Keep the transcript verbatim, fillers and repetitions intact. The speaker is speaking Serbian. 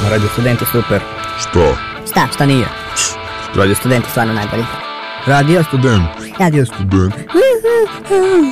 Radio Student je super. Šta? Šta, šta nije? Radio Student je stvarno najbolji. Radio Student. Radio Student.